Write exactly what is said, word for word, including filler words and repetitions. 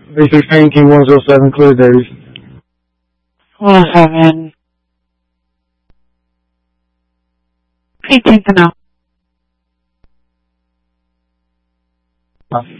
three sixteen, King one zero seven, clear Davies. one oh seven. eighteenth and out.